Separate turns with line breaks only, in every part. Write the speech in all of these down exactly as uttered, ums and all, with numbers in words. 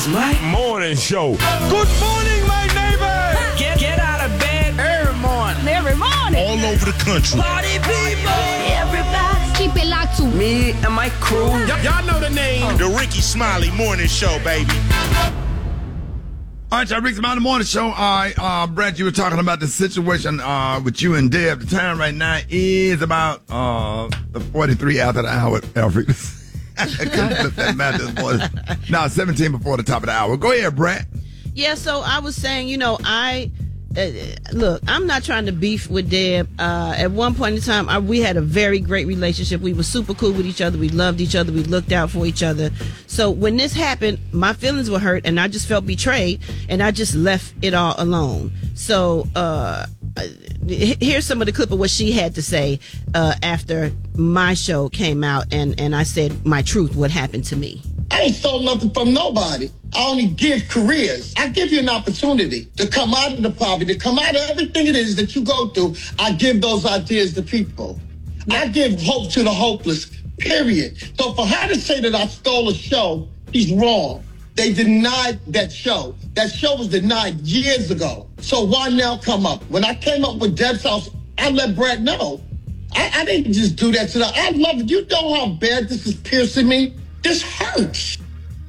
Rick's Morning Show.
Good morning, my neighbor.
Get, get out of bed every morning.
Every morning.
All over the country.
Party people.
Everybody. Keep it locked to
Me and my crew.
Y- y'all know the name.
The Ricky Smiley Morning Show, baby.
All right, y'all, Rick's Morning Show. All right, uh, Brett, you were talking about the situation uh, with you and Deb. The time right now is about uh, the forty-three after the hour, Alfred. I couldn't flip that math this morning. No, seventeen before the top of the hour. Go ahead, Brett.
Yeah, so I was saying, you know, I uh, look, I'm not trying to beef with Deb. Uh, at one point in time, I, we had a very great relationship. We were super cool with each other. We loved each other. We looked out for each other. So when this happened, my feelings were hurt, and I just felt betrayed, and I just left it all alone. So uh, here's some of the clip of what she had to say uh, after my show came out, and, and I said my truth, what happened to me.
I ain't stole nothing from nobody. I only give careers. I give you an opportunity to come out of the poverty, to come out of everything it is that you go through. I give those ideas to people. I give hope to the hopeless, period. So for her to say that I stole a show, she's wrong. They denied that show. That show was denied years ago. So why now come up? When I came up with Deb's House, I let Brett know. I, I didn't just do that to them. I love it. You know how bad this is piercing me? This hurts.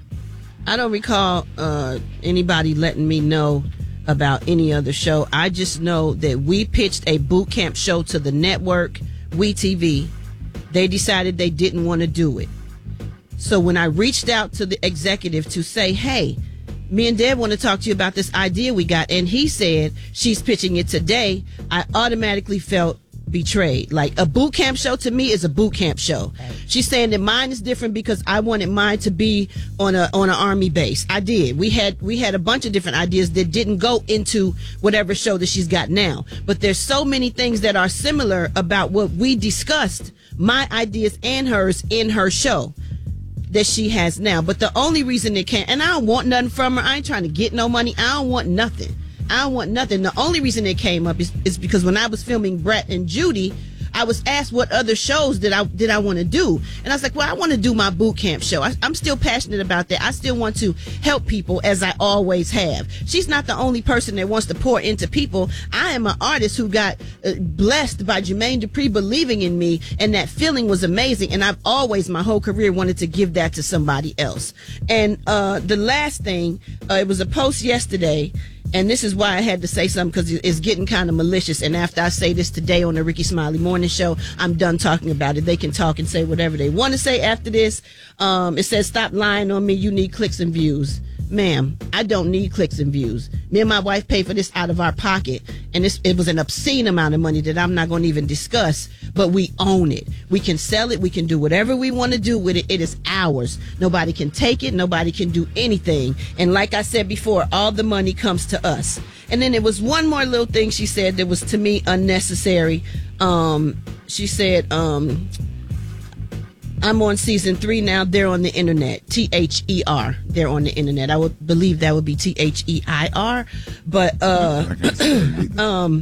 I don't recall uh, anybody letting me know about any other show. I just know that we pitched a boot camp show to the network, WeTV. They decided they didn't want to do it. So when I reached out to the executive to say, hey, me and Deb want to talk to you about this idea we got, and he said she's pitching it today, I automatically felt betrayed. Like, a boot camp show to me is a boot camp show. She's saying that mine is different because I wanted mine to be on a on an army base. I did. We had we had a bunch of different ideas that didn't go into whatever show that she's got now. But there's so many things that are similar about what we discussed, my ideas and hers, in her show that she has now. But the only reason it can't, and I don't want nothing from her. I ain't trying to get no money. I don't want nothing. I don't want nothing. The only reason it came up is, is because when I was filming Brett and Judy, I was asked what other shows did I did I want to do, and I was like, well, I want to do my boot camp show. I, I'm still passionate about that. I still want to help people, as I always have. She's not the only person that wants to pour into people. I am an artist who got uh, blessed by Jermaine Dupri believing in me, and that feeling was amazing. And I've always, my whole career, wanted to give that to somebody else. And uh, the last thing, uh, it was a post yesterday. And this is why I had to say something, because it's getting kind of malicious. And after I say this today on the Ricky Smiley Morning Show, I'm done talking about it. They can talk and say whatever they want to say after this. Um, it says, stop lying on me. You need clicks and views. Ma'am, I don't need clicks and views. Me and my wife pay for this out of our pocket. And this, it was an obscene amount of money that I'm not going to even discuss. But we own it. We can sell it. We can do whatever we want to do with it. It is ours. Nobody can take it. Nobody can do anything. And like I said before, all the money comes to us. And then there was one more little thing she said that was, to me, unnecessary. Um, she said, um, I'm on season three now. They're on the internet. T H E R. They're on the internet. I would believe that would be T H E I R. But, uh, um,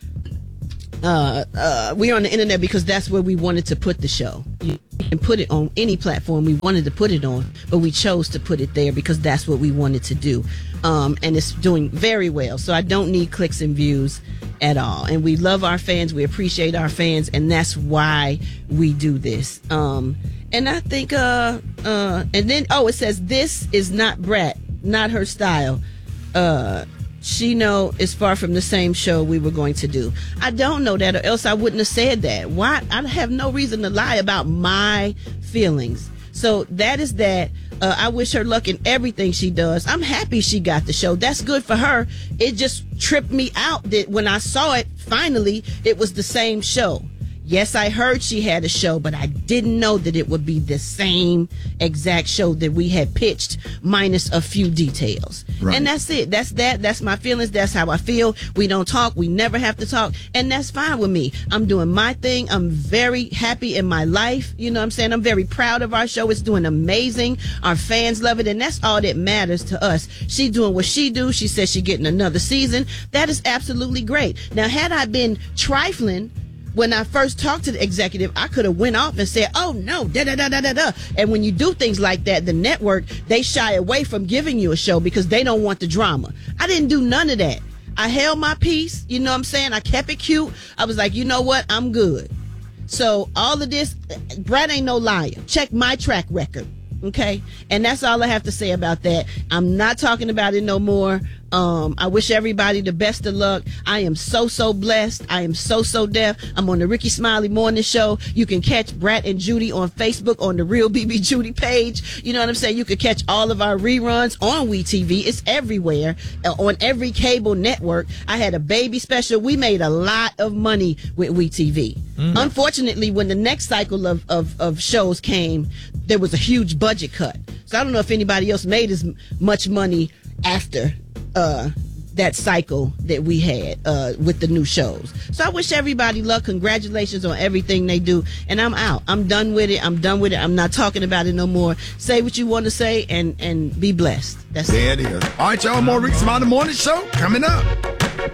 uh, uh, we're on the internet because that's where we wanted to put the show. You can put it on any platform we wanted to put it on, but we chose to put it there because that's what we wanted to do. Um, and it's doing very well. So I don't need clicks and views at all. And we love our fans. We appreciate our fans. And that's why we do this. Um, and I think, uh, uh, and then, oh, it says, this is not Brett, not her style. Uh, she know is far from the same show we were going to do. I don't know that, or else I wouldn't have said that. Why? I have no reason to lie about my feelings. So that is that. Uh, I wish her luck in everything she does. I'm happy she got the show. That's good for her. It just tripped me out that when I saw it, finally, it was the same show. Yes, I heard she had a show, but I didn't know that it would be the same exact show that we had pitched, minus a few details. Right. And that's it. That's that. That's my feelings. That's how I feel. We don't talk. We never have to talk. And that's fine with me. I'm doing my thing. I'm very happy in my life. You know what I'm saying? I'm very proud of our show. It's doing amazing. Our fans love it. And that's all that matters to us. She doing what she do. She says she getting another season. That is absolutely great. Now, had I been trifling when I first talked to the executive, I could have went off and said, oh no, da da da da da da. And when you do things like that, the network, they shy away from giving you a show because they don't want the drama. I didn't do none of that. I held my peace, you know what I'm saying? I kept it cute. I was like, you know what? I'm good. So all of this, Brad ain't no liar. Check my track record. Okay, and that's all I have to say about that. I'm not talking about it no more. Um, I wish everybody the best of luck. I am so, so blessed. I am so, so deaf. I'm on the Ricky Smiley Morning Show. You can catch Brat and Judy on Facebook on the Real B B Judy page. You know what I'm saying? You can catch all of our reruns on WeTV. It's everywhere, uh, on every cable network. I had a baby special. We made a lot of money with WeTV. Mm-hmm. Unfortunately, when the next cycle of, of, of shows came, there was a huge budget cut. So I don't know if anybody else made as much money after uh, that cycle that we had uh, with the new shows. So I wish everybody luck. Congratulations on everything they do. And I'm out. I'm done with it. I'm done with it. I'm not talking about it no more. Say what you want to say and, and be blessed. That's
there
it.
There it is. All right, y'all. More Ricky Smiley Morning Show coming up.